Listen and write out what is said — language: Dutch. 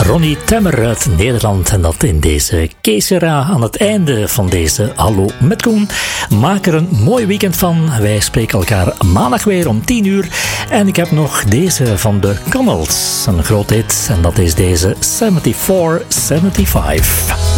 Ronnie Temmer uit Nederland. En dat in deze Kesera aan het einde van deze Hallo met Koen. Maak er een mooi weekend van. Wij spreken elkaar maandag weer om 10 uur. En ik heb nog deze van de Connells. Een groot hit. En dat is deze 74-75.